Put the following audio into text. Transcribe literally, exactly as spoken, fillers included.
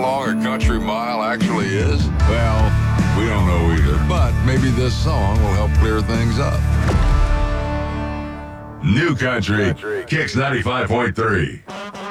long a country mile actually is? Well, we don't know either, but maybe this song will help clear things up. New Country, Kicks ninety-five point three.